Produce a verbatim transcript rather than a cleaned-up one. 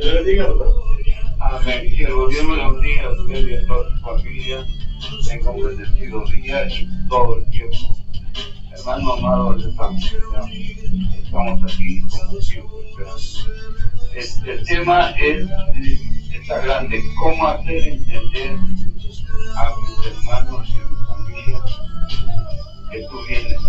le bendiga, doctor. Amén. Que el gobierno le bendiga a usted y a toda su familia. Tenga un bendecido día y todo el tiempo. Hermano amado, les estamos aquí como siempre esperando. Este, el tema es, está grande, cómo hacer entender a mis hermanos y a mi familia que tú vienes